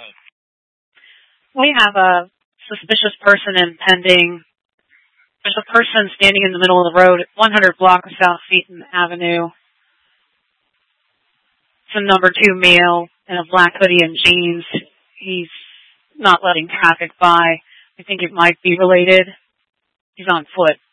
We have a suspicious person impending. There's a person standing in the middle of the road at 100 block of South Seaton Avenue. It's a number 2 male in a black hoodie and jeans. He's not letting traffic by. I think it might be related. He's on foot.